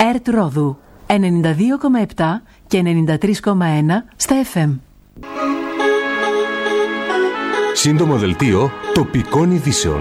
ΕΡΤ Ρόδου 92,7 και 93,1 στα FM. Σύντομο δελτίο τοπικών ειδήσεων.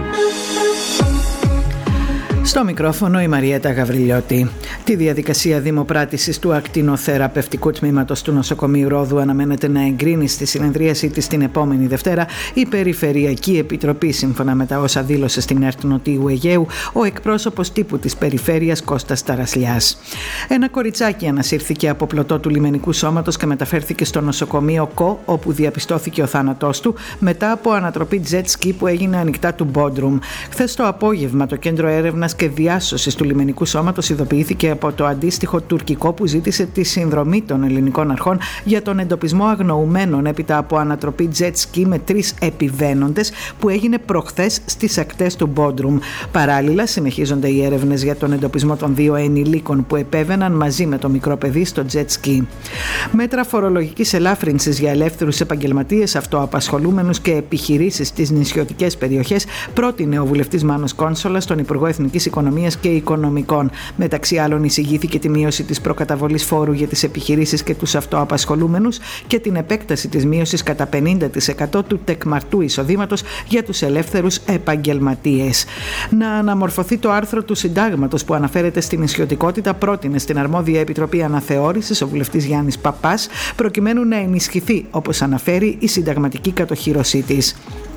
Στο μικρόφωνο η Μαριέτα Γαβριλιώτη. Τη διαδικασία δημοπράτησης του ακτινοθεραπευτικού τμήματος του νοσοκομείου Ρόδου αναμένεται να εγκρίνει στη συνεδρίασή της την επόμενη Δευτέρα η Περιφερειακή Επιτροπή, σύμφωνα με τα όσα δήλωσε στην ΕΡΤ Νοτιού Αιγαίου ο εκπρόσωπος τύπου της Περιφέρειας Κώστας Ταρασλιάς. Ένα κοριτσάκι ανασύρθηκε από πλωτό του λιμενικού σώματος και μεταφέρθηκε στο νοσοκομείο ΚΟ, όπου διαπιστώθηκε ο θάνατός του μετά από ανατροπή jet ski που έγινε ανοιχτά του Μπόντρουμ. Χθες το απόγευμα το Κέντρο Έρευνας και Διάσωσης του λιμενικού σώματος ειδοποιήθηκε από το αντίστοιχο τουρκικό που ζήτησε τη συνδρομή των ελληνικών αρχών για τον εντοπισμό αγνοουμένων έπειτα από ανατροπή jet ski με 3 επιβαίνοντες που έγινε προχθές στις ακτές του Μπόντρουμ. Παράλληλα, συνεχίζονται οι έρευνες για τον εντοπισμό των 2 ενηλίκων που επέβαιναν μαζί με το μικρό παιδί στο jet ski. Μέτρα φορολογικής ελάφρυνσης για ελεύθερους επαγγελματίες, αυτοαπασχολούμενους και επιχειρήσεις στις νησιωτικές περιοχές πρότεινε ο βουλευτής Μάνος Κόνσολας στον Υπουργό Εθνικής Οικονομίας και Οικονομικών. Μεταξύ άλλων, εισηγήθηκε τη μείωση της προκαταβολής φόρου για τις επιχειρήσεις και τους αυτοαπασχολούμενους και την επέκταση της μείωσης κατά 50% του τεκμαρτού εισοδήματος για τους ελεύθερους επαγγελματίες. Να αναμορφωθεί το άρθρο του Συντάγματος που αναφέρεται στην νησιωτικότητα, πρότεινε στην αρμόδια Επιτροπή Αναθεώρησης ο βουλευτής Γιάννης Παπάς, προκειμένου να ενισχυθεί, όπως αναφέρει, η συνταγματική κατοχύρωσή της.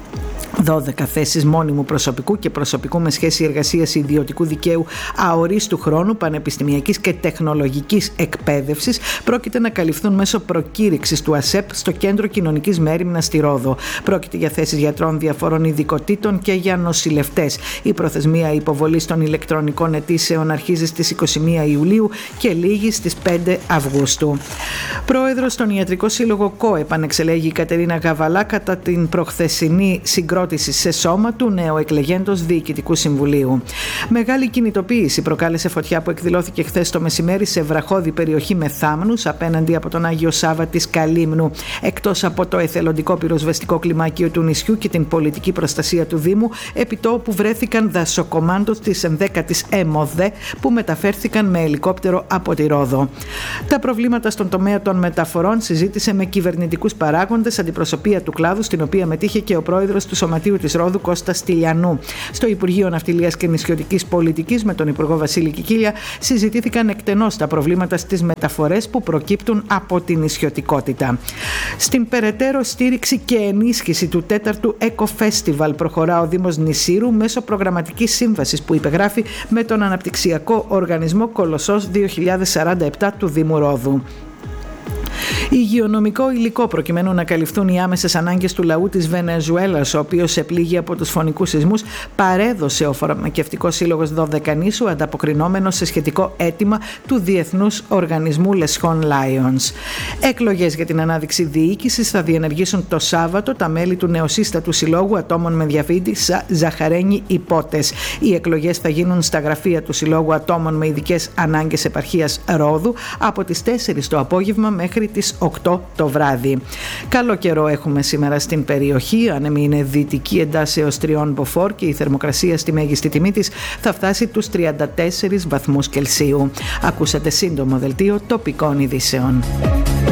12 θέσεις μόνιμου προσωπικού και προσωπικού με σχέση εργασίας ιδιωτικού δικαίου αορίστου χρόνου, πανεπιστημιακής και τεχνολογικής εκπαίδευσης πρόκειται να καλυφθούν μέσω προκήρυξης του ΑΣΕΠ στο Κέντρο Κοινωνικής Μέριμνας στη Ρόδο. Πρόκειται για θέσεις γιατρών διαφορών ειδικοτήτων και για νοσηλευτές. Η προθεσμία υποβολής των ηλεκτρονικών αιτήσεων αρχίζει στις 21 Ιουλίου και λήγει στις 5 Αυγούστου. Πρόεδρος στον Ιατρικό Σύλλογο ΚΟ επανεξελέγει η Κατερίνα Γαβαλά κατά την προχθεσινή συγκρότηση σε σώμα του νεοεκλεγέντος Διοικητικού Συμβουλίου. Μεγάλη κινητοποίηση προκάλεσε φωτιά που εκδηλώθηκε χθες το μεσημέρι σε βραχώδη περιοχή Μεθάμνους απέναντι από τον Άγιο Σάββα της Καλύμνου. Εκτός από το εθελοντικό πυροσβεστικό κλιμάκιο του νησιού και την πολιτική προστασία του Δήμου, επιτόπου βρέθηκαν δασοκομάντος της 11ης ΕΜΟΔΕ που μεταφέρθηκαν με ελικόπτερο από τη Ρόδο. Τα προβλήματα στον τομέα των μεταφορών συζήτησε με κυβερνητικούς παράγοντες αντιπροσωπεία του κλάδου, στην οποία μετήχε και ο πρόεδρος του Σωματείου της Ρόδου Κώστας Τηλιανού. Στο Υπουργείο Ναυτιλίας και Νησιωτικής Πολιτικής με τον Υπουργό Βασίλη Κικίλια συζητήθηκαν εκτενώς τα προβλήματα στις μεταφορές που προκύπτουν από την νησιωτικότητα. Στην περαιτέρω στήριξη και ενίσχυση του 4ου Eco-Festival προχωρά ο Δήμος Νησίρου μέσω προγραμματικής σύμβασης που υπεγράφει με τον Αναπτυξιακό Οργανισμό Κολοσσός 2047 του Δήμου Ρόδου. Υγειονομικό υλικό προκειμένου να καλυφθούν οι άμεσες ανάγκες του λαού της Βενεζουέλας, ο οποίος επλήγει από τους φωνικούς σεισμούς, παρέδωσε ο Φαρμακευτικός Σύλλογος Δωδεκανήσου ανταποκρινόμενο σε σχετικό αίτημα του Διεθνούς Οργανισμού Λεσχόν Lions. Εκλογές για την ανάδειξη διοίκησης θα διενεργήσουν το Σάββατο τα μέλη του νεοσύστατου Συλλόγου Ατόμων με Διαβήτη Ζαχαρένη Υπότες. Οι εκλογές θα γίνουν στα γραφεία του Συλλόγου Ατόμων με Ειδικές Ανάγκες Επαρχίας Ρόδου από τις 4 το απόγευμα μέχρι τις 8 το βράδυ. Καλό καιρό έχουμε σήμερα στην περιοχή. Άνεμη είναι δυτική εντάσεως 3 μποφόρ και η θερμοκρασία στη μέγιστη τιμή της θα φτάσει τους 34 βαθμούς Κελσίου. Ακούσατε σύντομο δελτίο τοπικών ειδήσεων.